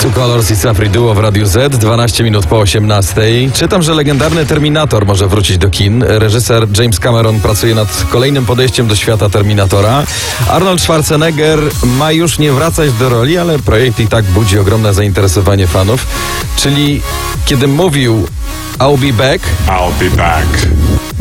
True Colors i Safri Duo w Radiu Z, 12 minut po 18. Czytam, że legendarny Terminator może wrócić do kin. Reżyser James Cameron pracuje nad kolejnym podejściem do świata Terminatora. Arnold Schwarzenegger ma już nie wracać do roli, ale projekt i tak budzi ogromne zainteresowanie fanów. Czyli kiedy mówił I'll be back,